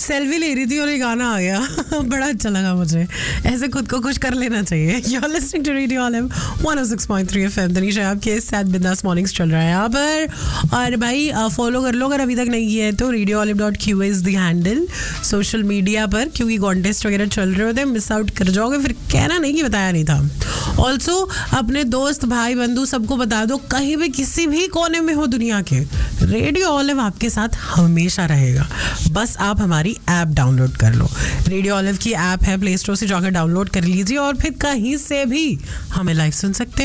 Selfie ले रही थी और ये गाना आ गया. बड़ा अच्छा लगा मुझे. ऐसे खुद को खुश कर लेना चाहिए. You're listening to Radio Olive 106.3 FM. Tanisha आपके साथ बिंदास मॉर्निंग्स चल रहा है यहाँ पर. और भाई फॉलो कर लो अगर अभी तक नहीं किया है तो. radioolive.qa is the handle social media पर, क्योंकि कॉन्टेस्ट वगैरह चल रहे होते हैं, मिस आउट कर जाओगे फिर कहना नहीं कि बताया नहीं था. ऑल्सो अपने दोस्त भाई बंधु सबको बता दो, कहीं भी किसी भी कोने में हो दुनिया के, रेडियो ऑलिव आपके साथ हमेशा रहेगा. बस आप हमारी ऐप डाउनलोड कर लो. रेडियो ऑलिव की ऐप है, प्ले स्टोर से जाकर डाउनलोड कर लीजिए और फिर कहीं से भी हमें लाइव सुन सकते हैं.